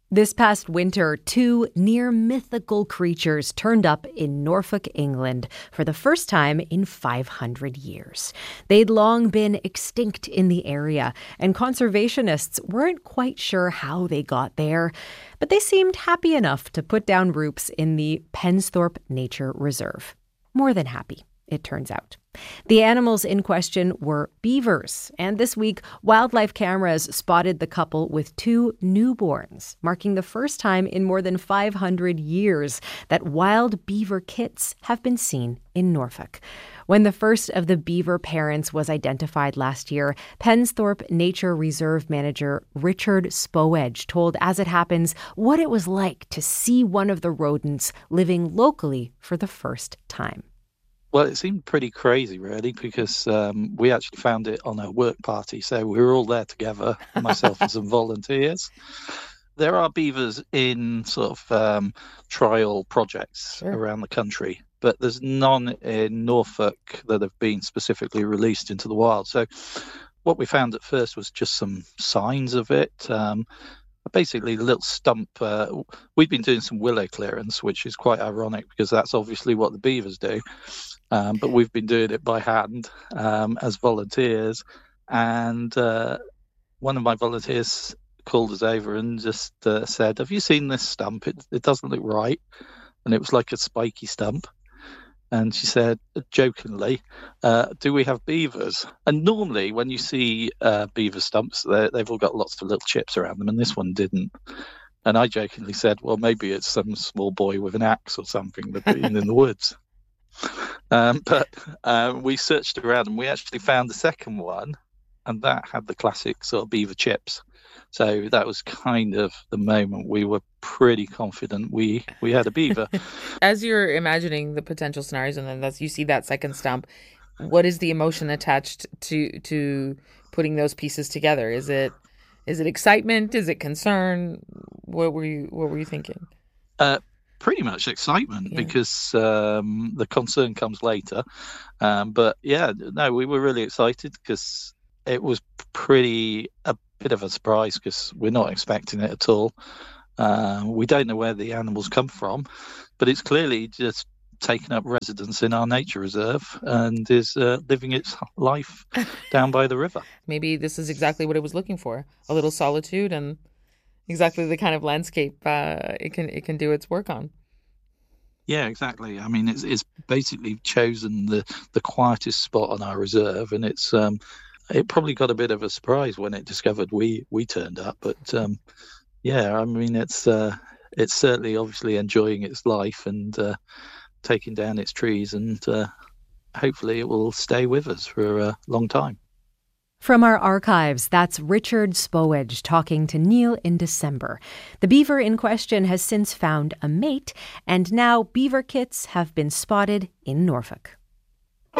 This past winter, two near-mythical creatures turned up in Norfolk, England, for the first time in 500 years. They'd long been extinct in the area, and conservationists weren't quite sure how they got there, but they seemed happy enough to put down roots in the Pensthorpe Nature Reserve. More than happy, it turns out. The animals in question were beavers, and this week, wildlife cameras spotted the couple with two newborns, marking the first time in more than 500 years that wild beaver kits have been seen in Norfolk. When the first of the beaver parents was identified last year, Pensthorpe Nature Reserve manager Richard Spowedge told As It Happens what it was like to see one of the rodents living locally for the first time. Well, it seemed pretty crazy, really, because we actually found it on a work party. So we were all there together, myself and some volunteers. There are beavers in sort of trial projects around the country, but there's none in Norfolk that have been specifically released into the wild. So what we found at first was just some signs of it. Basically, the little stump, we've been doing some willow clearance, which is quite ironic because that's obviously what the beavers do. But we've been doing it by hand as volunteers. And one of my volunteers called us over and just said, "Have you seen this stump? It doesn't look right." And it was like a spiky stump. And she said, jokingly, "Do we have beavers?" And normally when you see beaver stumps, they've all got lots of little chips around them, and this one didn't. And I jokingly said, "Well, maybe it's some small boy with an axe or something that's been in the woods." But we searched around and we actually found the second one, and that had the classic sort of beaver chips. So that was kind of the moment we were pretty confident we had a beaver. As you're imagining the potential scenarios, and then you see that second stump, what is the emotion attached to putting those pieces together? Is it excitement? Is it concern? What were you thinking? Pretty much excitement, because the concern comes later. But yeah, no, we were really excited because it was a bit of a surprise because we're not expecting it at all. We don't know where the animals come from, but it's clearly just taken up residence in our nature reserve and is living its life down by the river. Maybe this is exactly what it was looking for, a little solitude and exactly the kind of landscape it can do its work on. Yeah, exactly. I mean, it's basically chosen the quietest spot on our reserve, and it probably got a bit of a surprise when it discovered we turned up. But yeah, I mean, it's certainly obviously enjoying its life and taking down its trees, and hopefully it will stay with us for a long time. From our archives, that's Richard Spowedge talking to Neil in December. The beaver in question has since found a mate, and now beaver kits have been spotted in Norfolk.